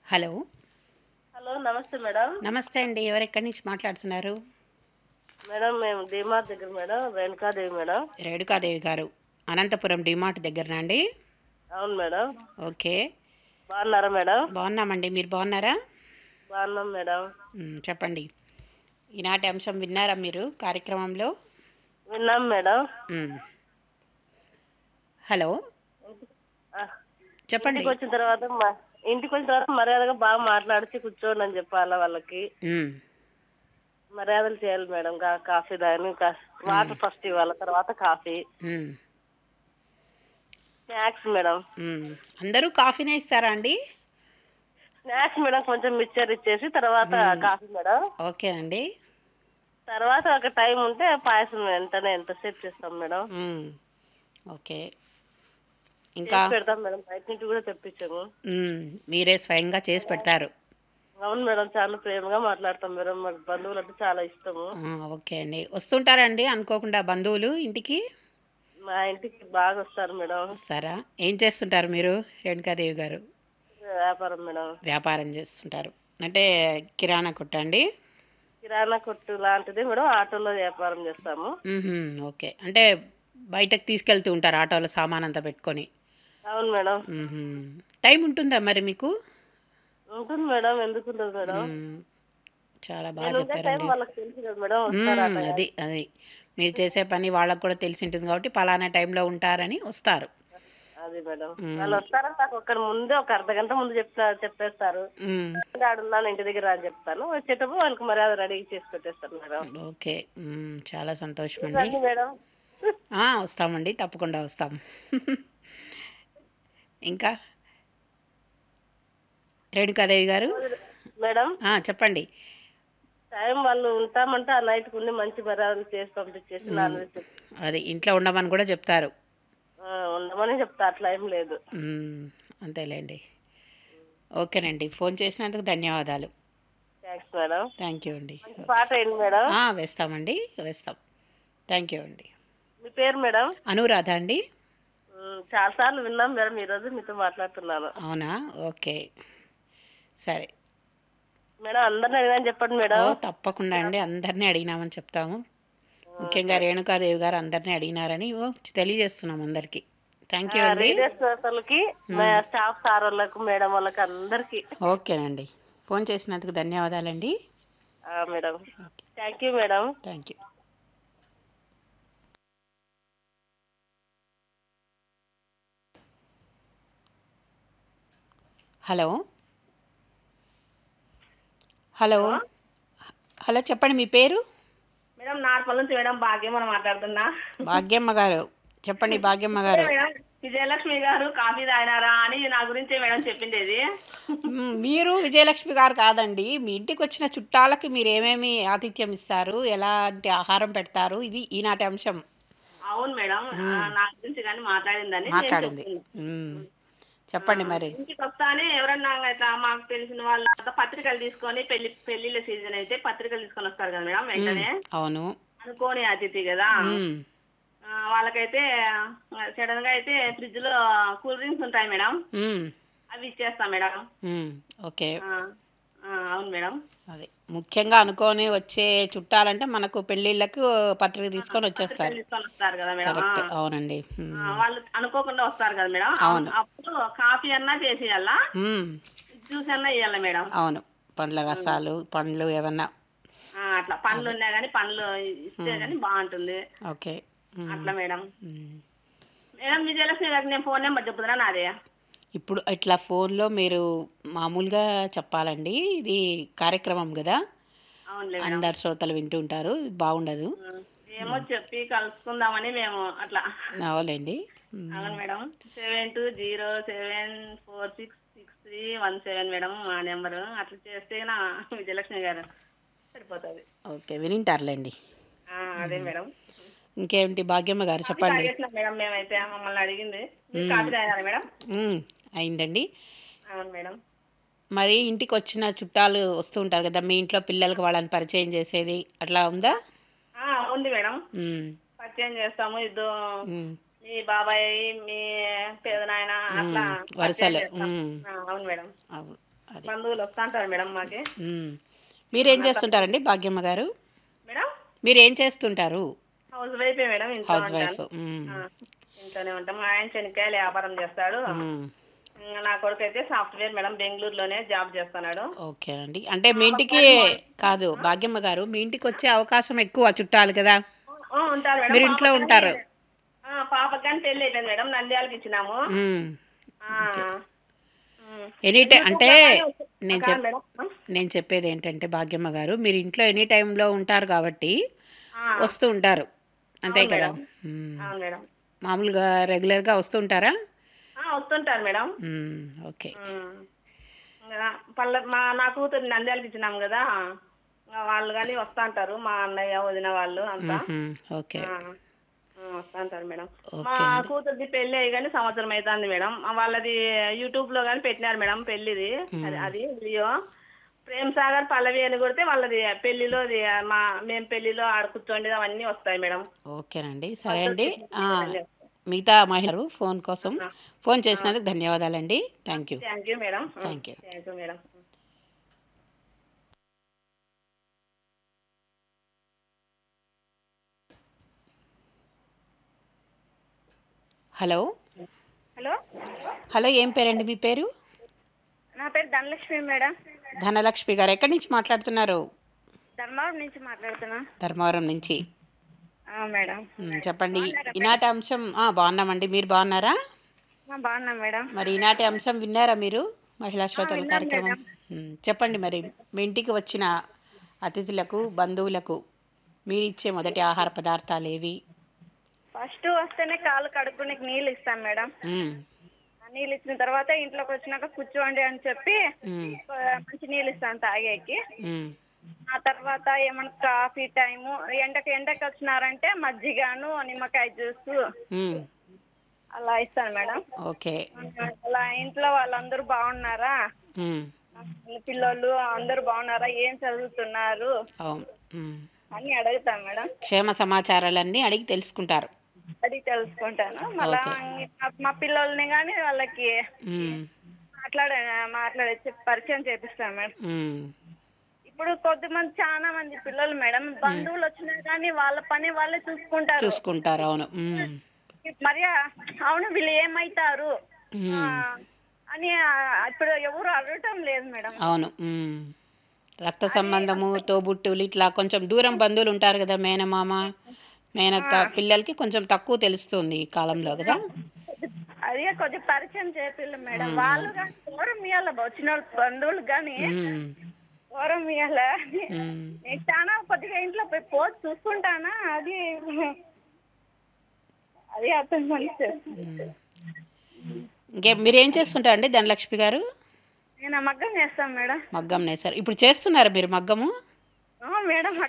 Hello. Hello నమస్తే madam. నమస్తే అండి. ఎవరెక్కడి నుంచి మాట్లాడుతున్నారు? మేడం మేము డిమార్ట్ దగ్గర మేడం రేణుకాదేవి మేడం. రేణుకాదేవి గారు. అనంతపురం డిమార్ట్ దగ్గరనా అండి? అవును మేడం. ఓకే. బాగున్నారా మేడం? బాగున్నామండి. మీరు బాగున్నారా? బాగున్నాం మేడం. చెప్పండి. ఈనాటి అంశం విన్నారా మీరు కార్యక్రమంలో? విన్నాం మేడం. మ్, హలో. ఆ, చెప్పండి. ఇంటికి వచ్చిన తర్వాత మర్యాదగా బాగా మాట్లాడిచి కూర్చోండి అని చెప్పాలా వాళ్ళకి. మ్, మర్యాదలు చేయాలి మేడం. కాఫీ తాగని మ్, వాటర్ ఫస్ట్ ఇవ్వాలి, తర్వాత కాఫీ, మ్, స్నాక్స్ మేడం. మ్. అందరూ కాఫీనే ఇస్తారా అండి? స్నాక్స్ మేడం కొంచెం మిక్చర్ ఇచ్చేసి తర్వాత మ్, కాఫీ మేడం. ఓకేనండి. తర్వాత ఒక టైం ఉంటే పాయసం వెంటనే ఎంతసేపు చేస్తాం మేడం. మ్, ఓకే. ఇంకా చేసి పెడతాం మేడం, బయట నుంచి కూడా తెప్పించాము. మ్, మీరే స్వయంగా చేసి పెడతారు. అవును మేడం, చాలా ప్రేమగా మాట్లాడతాం మేడం. మాకు బంధువులు అంటే చాలా ఇష్టము. ఓకే అండి. వస్తుంటారండి అనుకోకుండా బంధువులు ఇంటికి? మా ఇంటికి బాగా వస్తారు మేడం. వస్తారా? ఏం చేస్తుంటారు మీరు, రేణుకాదేవి గారు? వ్యాపారం మేడం. వ్యాపారం చేస్తుంటారు అంటే కిరాణా కొట్టండి? కిరాణా కొట్టు లాంటిది మేడం, ఆటోలో వ్యాపారం చేస్తాము. ఓకే. అంటే బయటకు తీసుకెళ్తూ ఉంటారు ఆటోలో సామాన్ అంతా పెట్టుకొని? అవును మేడం. మ్మ్హ్మ్. టైం ఉంటుందా మరి మీకు? ఉంటుంది మేడం, ఎందుకు ఉండదు మేడం. మ్మ్. చాలా బాగా నేను ఉండే టైం చెప్పారండి. వాళ్ళకి తెలుసు కదా మేడం, వస్తారు అట్లా. అది మీరు చేసే పని వాళ్ళకు కూడా తెలిసి ఉంటుంది కాబట్టి పలానా టైంలో ఉంటారని వస్తారు. అది మేడం, వాళ్ళు మ్మ్. వస్తారని నాకు ఒక ముందే ఒక అర్ధ గంట ముందు చెప్పేస్తారు. మ్మ్. ఆడున్నాను ఇంటి దగ్గర అని చెప్తాను. వచ్చేటప్పుడు వాళ్ళకి మర్యాద రెడీ చేసి పెట్టేస్తాను మేడం. ఓకే. చాలా సంతోషం మీరు అండి. రండి మేడం. వస్తామండి, తప్పకుండా వస్తాం. ఇంకా రేణుకాదేవి గారు మేడం, చెప్పండి. టైం వాళ్ళు ఉంటామంటే ఆ నైట్కి ఉండి మంచి మర్యాదలు చేసి పంపించేసి నాన్ వెజ్ అది ఇంట్లో ఉండమని కూడా చెప్తారు. ఉండమని చెప్తా, అట్లా ఏం లేదు. మ్మ్. అంతేలేండి. ఓకేనండి. ఫోన్ చేసినందుకు ధన్యవాదాలు. Thanks madam. థ్యాంక్ యూ అండి. మంచి ఓకే. పాట ఏంటి మేడం? వేస్తామండి, వేస్తాం. థ్యాంక్ యూ అండి. మీ పేరు మేడం? అనురాధ అండి. చాలాసార్లు విన్నాం మేడం, ఈరోజు మీతో మాట్లాడుతున్నాను. అవునా? ఓకే. సరే. మేడం అందరిని అడిగాని చెప్పండి మేడం. తప్పకుండా అండి. అందరినీ అడిగినామని చెప్తాము. ముఖ్యంగా రేణుకాదేవి గారు అందరినీ అడిగినారని తెలియజేస్తున్నాం అందరికీ. థ్యాంక్ యూ అండి. రీడర్స్ అసలుకి, మా స్టాఫ్ సార్ వాళ్ళకు, మేడం వాళ్ళకి అందరికి. ఓకేనండి. ఫోన్ చేసినందుకు ధన్యవాదాలండి. Madam, thank you madam. Thank you. Hello. Hello. Hello, చెప్పండి మీ పేరు? మేడం నార్పల్ నుంచి మేడం భాగ్యం అని మాట్లాడుతున్నా. భాగ్యమ్మ గారు. చెప్పండి భాగ్యమ్మ ఇప్పుడే గారు. మేడం విజయలక్ష్మి గారు కాఫీ తాగినారా అని నా గురించే మేడం చెప్పిండేది. మీరు విజయలక్ష్మి గారు కాదండి. మీ ఇంటికి వచ్చిన చుట్టాలకి మీరు ఏమేమి ఆతిథ్యం ఇస్తారు, ఎలాంటి ఆహారం పెడతారు, ఇది ఈనాటి అంశం. అవును మేడం, నా గురించి కానీ మాట్లాడిందని నేను మాట్లాడింది. చెప్తున్నా. చెప్పండి మరి. ఇంటికి వస్తానే ఎవరన్నా ఇట్లా మాకు తెలిసిన వాళ్ళ పత్రికలు తీసుకొని పెళ్లిళ్ళ సీజన్ అయితే పత్రికలు తీసుకొని వస్తారు కదా మేడం వెంటనే. అవును. అనుకోని అతిథి కదా. మ్మ్. వాళ్ళకైతే సడన్ గా అయితే ఫ్రిడ్జ్ లో కూల్ డ్రింక్స్ ఉంటాయి మేడం, మ్మ్. అవి ఇచ్చేస్తాం మేడం. మ్మ్. ఓకే. అవును మేడం. అది ముఖ్యంగా అనుకొని వచ్చే చుట్టాలంటే మనకు పెళ్ళిళ్ళకు పత్రిక తీసుకొని పత్రికలు వచ్చేస్తారు. తీసుకొని వస్తారు కదా మేడం. కరెక్ట్. అవునండి. వాళ్ళు అనుకోకుండా వస్తారు కదా మేడం. అవును. అప్పుడు కాఫీ అన్నా చేసేయాలా, మ్మ్. జ్యూస్ అన్నా ఇవ్వాలా మేడం. అవును. పండ్ల రసాలు, పండ్లు ఏమన్నా. అట్లా పండ్లు అదే. ఉన్నాయి కానీ పండ్లు ఇస్తే కానీ బాగుంటుంది. ఓకే. అట్లా మేడం. మ్మ్. మేడం విజయలక్ష్మి గారికి నేను ఫోన్ నెంబర్ చెప్పుతున్నా నాదే. ఇప్పుడు ఇట్లా ఫోన్లో మీరు మామూలుగా చెప్పాలండి. ఇది కార్యక్రమం కదా, అవునులే మేడం. అందరు శ్రోతలు వింటూ ఉంటారు. ఇది బాగుండదు. ఏమో చెప్పి కలుసుకుందామని మేము అట్లా. అవలేండి. అవును మేడం. 7207466317 మేడం మా నెంబరు. అట్లా చేస్తే నా విజయలక్ష్మి గారు సరిపోతుంది. ఓకే, వినింటారులేండి. అదే మేడం. ఇంకేమిటి భాగ్యమ్మ గారు కాఫీ చెప్పండి. తాగేసినాం మేడం మేమైతే, మమ్మల్ని అడిగింది. మీరు కాఫీ తాగారా మేడం? అయిందండి. అవును మేడం. మరి ఇంటికి వచ్చిన చుట్టాలు వస్తూ ఉంటారు కదా, మీ ఇంట్లో పిల్లలకి వాళ్ళని పరిచయం చేసేది అట్లా ఉందా? ఉంది మేడం, మ్మ్. పరిచయం చేస్తాము. ఇద్దరు మ్మ్. మీ బాబాయ్, మీ పెదనాయన అట్లా పరిచయం వరుసలు. చేస్తాం. అవును మేడం. అది. బంధువులు వస్తుంటారు మేడం మాకి. మ్మ్. మీరేం చేస్తుంటారండి భాగ్యమ్మ గారు? మేడం మీరేం చేస్తుంటారు? హౌస్ వైఫే మేడం, ఇంట్లో హౌస్ వైఫ్. ఉంటాను. ఆ, ఇంట్లోనే ఉంటాం. మా ఆయన శనక్కాయలు వ్యాపారం చేస్తాడు. నా కొడుకు అయితే సాఫ్ట్వేర్ మేడం, బెంగళూరులోనే జాబ్ చేస్తున్నాడు. ఓకే అండి. అంటే మీ ఇంటికి కాదు భాగ్యమ్మ గారు, మీ ఇంటికి వచ్చే అవకాశం ఎక్కువ చుట్టాలు కదా, ఉంటారు మేడం. మీరు ఇంట్లో ఉంటారు. పాపకి కానీ పెళ్ళి అయిపోయింది మేడం, నంద్యాలకు ఇచ్చినాము. మ్మ్. ఆ, ఓకే. ఉమ్. ఎనీ టైం అంటే యూట్యూబ్లో కానీ నేను కాదు మేడం. నేను చెప్పేది ఏంటంటే భాగ్యమ్మ గారు, మీరు ఇంట్లో ఎనీ టైంలో ఉంటారు కాబట్టి ఆ, వస్తూ ఉంటారు అంతే అవును కదా. మేడం. మ్మ్. అవును మేడం. మామూలుగా రెగ్యులర్గా వస్తూ ఉంటారా? వస్తుంటారు మేడం. మ్మ్. ఓకే. ఉమ్. ఇంకా నా కూతురు నంద్యాలకు ఇచ్చినాం కదా, ఇంకా వాళ్ళు కానీ వస్తుంటారు, మా అన్నయ్య వదిన వాళ్ళు అంతా. మ్మ్. ఓకే. వస్తుంటారు మేడం. మా ఓకే అండి. కూతురిది పెళ్ళి అయ్యి కానీ సంవత్సరం అవుతుంది మేడం. వాళ్ళది యూట్యూబ్లో కానీ పెట్టినారు మేడం పెళ్ళిది. అది వీడియో ప్రేమ్ సాగర్ పల్లవి అని కొడితే వాళ్ళది పెళ్లిలో మేము పెళ్లిలో ఆడ కూర్చోండి అవన్నీ వస్తాయి మేడం. ఓకేనండి. సరే పద్ధతి అండి. ఆ, అన్నీ వస్తాయి. మిగతా మహిళలు ఫోన్ కోసం ఫోన్ చేసినందుకు ధన్యవాదాలండి. Thank you. Thank you madam. Thank you. Thank you madam. Hello. Hello, hello, ఏం పేరండి మీ పేరు? నా పేరు ధనలక్ష్మి మేడం. ధనలక్ష్మి గారు, ఎక్కడి నుంచి మాట్లాడుతున్నారు? ధర్మవరం నుంచి మాట్లాడుతున్నా. ధర్మవరం నుంచి. మేడం, చెప్పండి. బాగున్నారా ఈనాటి అంశం బాగున్నామండి. మీరు బాగున్నారా? బాగున్నాం మేడం. మరి ఈనాటి అంశం విన్నారా మీరు? మహిళా శ్రోతల విన్నాను కార్యక్రమం. మేడం. చెప్పండి మరి, మీ ఇంటికి వచ్చిన అతిథులకు బంధువులకు మీరిచ్చే మొదటి ఆహార పదార్థాలు ఏవి? ఫస్ట్ వస్తేనే కాళ్ళు కడుక్కునే నీళ్ళు ఇస్తాం మేడం. మ్మ్. ఆ నీళ్ళు ఇచ్చిన తర్వాత ఇంట్లోకి వచ్చినాక కూర్చోండి అని చెప్పి మ్మ్. మంచి నీళ్ళు ఇస్తాం తాగేకి. మ్మ్. ఆ తర్వాత ఏమన్నా కాఫీ టైము, ఎండకి వచ్చినారంటే మజ్జిగను నిమ్మకాయ జ్యూస్ మ్మ్. అలా ఇస్తాను మేడం. ఓకే. అలా ఇంట్లో వాళ్ళందరూ బాగున్నారా, మ్మ్. పిల్లలు అందరూ బాగున్నారా, ఏం చదువుతున్నారు అవును. మ్మ్. అని అడుగుతాం మేడం. క్షేమ సమాచారాలన్నీ అడిగి తెలుసుకుంటారు. అడిగి తెలుసుకుంటాను. మళ్ళా ఓకే. మా పిల్లల్ని కానీ వాళ్ళకి మ్మ్. మాట్లాడే పరిచయం చేపిస్తాను మేడం. మ్మ్. ఇప్పుడు కొద్దిమంది చాలా మంది పిల్లలు మేడం బంధువులు వచ్చినా కానీ వాళ్ళ పని వాళ్ళే చూసుకుంటారు. చూసుకుంటారు. అవును. మ్మ్. మరి అవును వీళ్ళు ఏమైతారు మ్మ్. అని ఇప్పుడు ఎవరు అడగటం లేదు మేడం. అవును. మ్మ్. రక్త సంబంధము, తోబుట్టువులు, ఇట్లా కొంచెం దూరం బంధువులు ఉంటారు కదా, మేనమామ మేనత్త, పిల్లలకి కొంచెం తక్కువ తెలుస్తుంది ఈ కాలంలో కదా. అదే కొద్దిగా పరిచయం చేపిల్లు మేడం. వాళ్ళు కానీ దూరం ఇవ్వాల, వచ్చిన వాళ్ళ బంధువులు కానీ మ్మ్. దూరం ఇవ్వాల. మ్మ్. నేను చాలా కొద్దిగా ఇంట్లో పోయి చూసుకుంటానా, అది అర్థం మంచి. ఇంకే మీరేం చేస్తుంటారండి ధనలక్ష్మి గారు? నేను మగ్గం చేస్తాను మేడం. మగ్గం నేసారు. ఇప్పుడు చేస్తున్నారా మీరు మగ్గము? మేడం